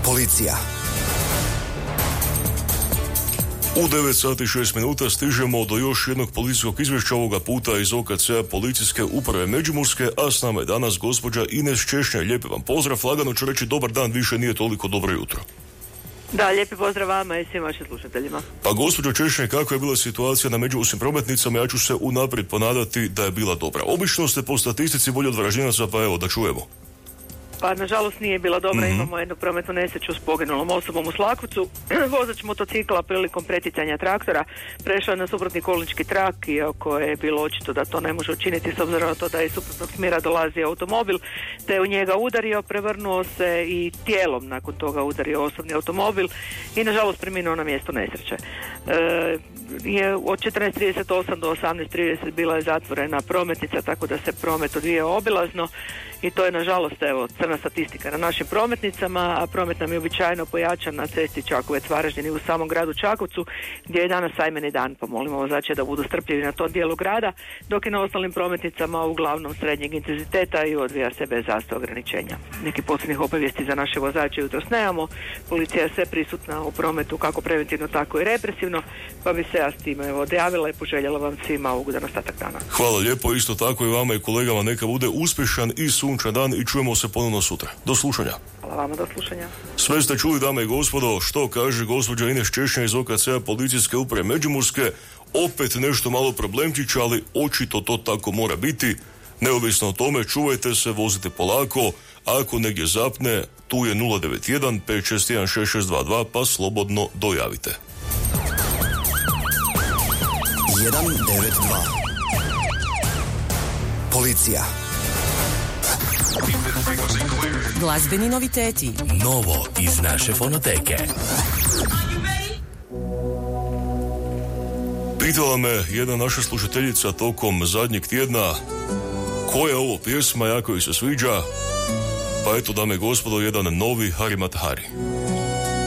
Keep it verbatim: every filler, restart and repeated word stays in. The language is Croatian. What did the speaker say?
Policija. U devet sati i šest minuta stižemo do još jednog policijskog izvješća, ovoga puta iz O K C-a Policijske uprave Međimurske, a s nama je danas gospođa Ines Češnja. Lijepi vam pozdrav, lagano ću reći dobar dan, više nije toliko dobro jutro. Da, lijepi pozdrav vama i svim vašim slušateljima. Pa gospođo Češnja, kakva je bila situacija na međimurskim prometnicama? Ja ću se unaprijed ponadati da je bila dobra. Obično ste po statistici bolji od Varaždinaca, pa evo da čujemo. Pa nažalost nije bila dobra, mm-hmm. Imamo jednu prometnu nesreću s poginulom osobom u Slakovcu. Vozač motocikla prilikom preticanja traktora prešao na suprotni kolnički trak, iako je bilo očito da to ne može učiniti s obzirom na to da je iz suprotnog smjera dolazio automobil, te je u njega udario, prevrnuo se i tijelom nakon toga udario osobni automobil i nažalost preminuo na mjestu nesreće. E, je od četrnaest trideset osam do osamnaest trideset bila je zatvorena prometnica, tako da se promet odvijao obilazno i to je nažalost evo crna statistika na našim prometnicama, a promet nam je uobičajeno pojačan na cesti Čakovec-Varaždin i u samom gradu Čakovcu, gdje je danas sajmeni dan, pa molimo vozače da budu strpljivi na tom dijelu grada, dok je na ostalim prometnicama uglavnom srednjeg intenziteta i odvija se bez zastoja ograničenja. Neki posljednjih obavijesti za naše vozače jutros nemamo, policija je sve prisutna u prometu kako preventivno tako i represivno, pa bi se ja s time evo odjavila i poželjela vam svima ugodan ostatak dana. Hvala lijepo, isto tako i vama i kolegama, neka bude uspješan i sunčan dan i čujemo se ponovno sutra. Do slušanja. Hvala vama, do slušanja. Sve ste čuli, dame i gospodo, što kaže gospođa Ines Češnja iz O K C-a Policijske uprave Međimurske. Opet nešto malo problemčić, ali očito to tako mora biti. Neovisno o tome, čuvajte se, vozite polako. Ako negdje zapne, tu je nula devet jedan pet šest jedan šest šest dva dva, pa slobodno dojavite. jedan devet dva. Policija. Glazbeni noviteti. Novo iz naše fonoteke. Pitala me jedna naša slušateljica tokom zadnjeg tjedna koja je ovo pjesma, jako joj se sviđa. Pa eto, dame i gospodo, jedan novi Hari Matahari.